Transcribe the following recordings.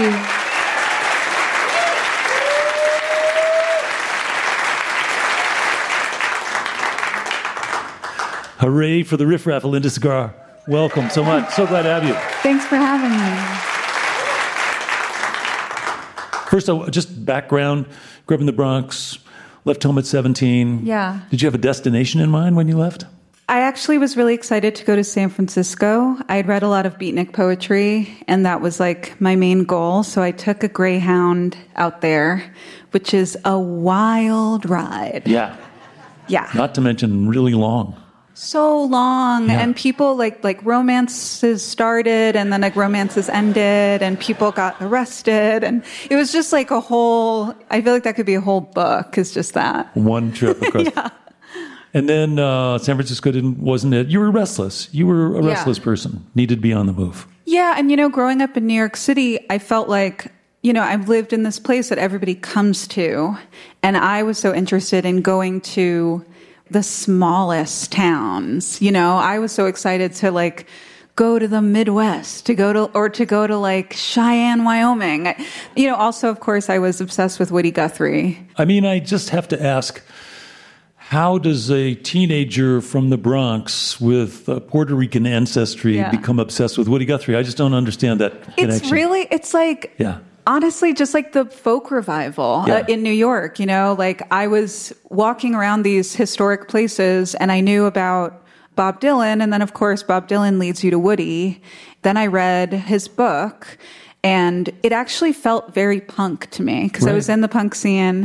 you. Hooray for the Riff Raff, Linda Segar. Welcome so much. So glad to have you. Thanks for having me. First, just background. Grew up in the Bronx, left home at 17. Yeah. Did you have a destination in mind when you left? I actually was really excited to go to San Francisco. I had read a lot of beatnik poetry, and that was like my main goal. So I took a Greyhound out there, which is a wild ride. Yeah. Yeah. Not to mention really long. So long, Yeah. and people like romances started, and then like romances ended, and people got arrested, and it was just like a whole. I feel like that could be a whole book. Is just that One trip across. Yeah. And then San Francisco wasn't it? You were restless. You were a restless person. Needed to be on the move. Yeah, and growing up in New York City, I felt like I've lived in this place that everybody comes to, and I was so interested in going to the smallest towns. I was so excited to like go to the Midwest, to go to like Cheyenne, Wyoming. Also, of course, I was obsessed with Woody Guthrie. I mean, I just have to ask, how does a teenager from the Bronx with Puerto Rican ancestry become obsessed with Woody Guthrie? I just don't understand that connection. It's like, yeah. Honestly, just like the folk revival in New York, like I was walking around these historic places and I knew about Bob Dylan. And then, of course, Bob Dylan leads you to Woody. Then I read his book and it actually felt very punk to me because I was in the punk scene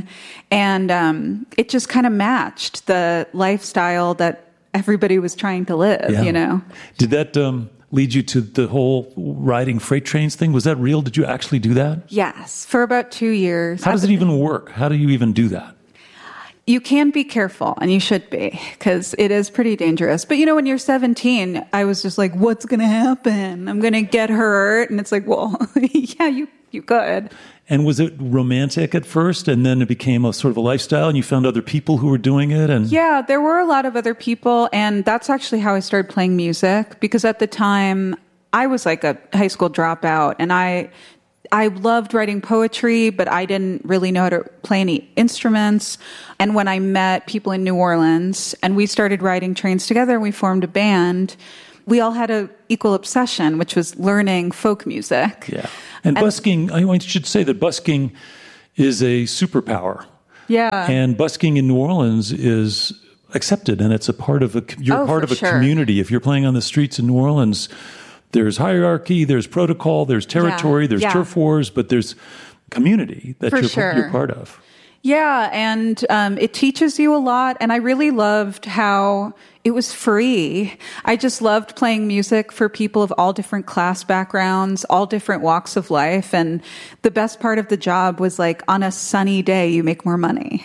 and it just kind of matched the lifestyle that everybody was trying to live, Did that lead you to the whole riding freight trains thing? Was that real? Did you actually do that? Yes, for about 2 years. How does it even work? How do you even do that? You can be careful, and you should be, because it is pretty dangerous. But, when you're 17, I was just like, what's going to happen? I'm going to get hurt. And it's like, well, yeah, you could. And was it romantic at first, and then it became a sort of a lifestyle, and you found other people who were doing it? And yeah, there were a lot of other people, and that's actually how I started playing music, because at the time, I was like a high school dropout, and I loved writing poetry, but I didn't really know how to play any instruments. And when I met people in New Orleans, and we started riding trains together, and we formed a band, we all had an equal obsession, which was learning folk music. Yeah. And busking, I should say that busking is a superpower. Yeah. And busking in New Orleans is accepted, and it's a part of you're part of a community. If you're playing on the streets in New Orleans, there's hierarchy, there's protocol, there's territory, there's turf wars, but there's community that you're part of. Yeah, and it teaches you a lot, and I really loved how it was free. I just loved playing music for people of all different class backgrounds, all different walks of life, and the best part of the job was like on a sunny day, you make more money.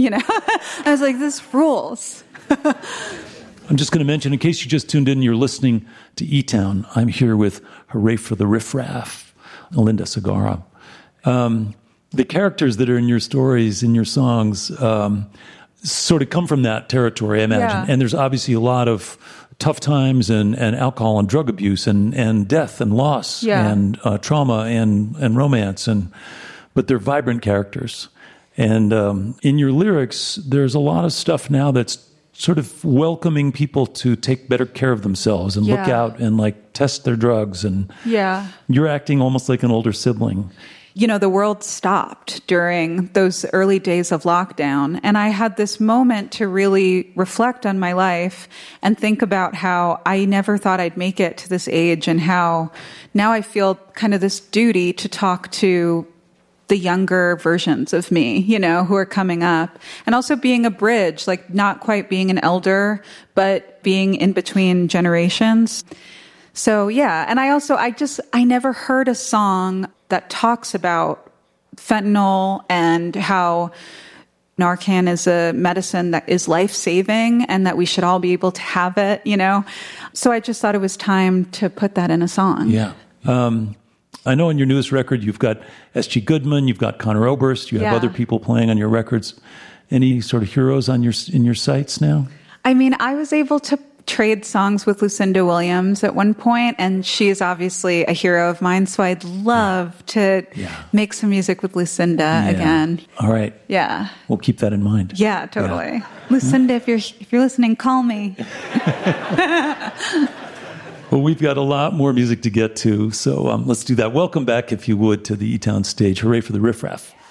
I was like, this rules. I'm just going to mention, in case you just tuned in, you're listening to E-Town. I'm here with Hooray for the Riff Raff, Linda Segar. The characters that are in your stories, in your songs, sort of come from that territory, I imagine. Yeah. And there's obviously a lot of tough times and alcohol and drug abuse and death and loss and trauma and romance. But they're vibrant characters. And in your lyrics, there's a lot of stuff now that's sort of welcoming people to take better care of themselves and look out and like test their drugs. And you're acting almost like an older sibling. The world stopped during those early days of lockdown. And I had this moment to really reflect on my life and think about how I never thought I'd make it to this age and how now I feel kind of this duty to talk to the younger versions of me, who are coming up. And also being a bridge, like not quite being an elder, but being in between generations. So, yeah. And I never heard a song that talks about fentanyl and how Narcan is a medicine that is life-saving and that we should all be able to have it, So I just thought it was time to put that in a song. Yeah. I know on your newest record, you've got S.G. Goodman, you've got Conor Oberst, you have other people playing on your records. Any sort of heroes in your sights now? I mean, I was able to trade songs with Lucinda Williams at one point, and she is obviously a hero of mine, so I'd love to make some music with Lucinda again. All right. Yeah. We'll keep that in mind. Yeah, totally. Yeah. Lucinda, if you're listening, call me. Well, we've got a lot more music to get to, so let's do that. Welcome back, if you would, to the E-Town stage. Hooray for the Riff Raff.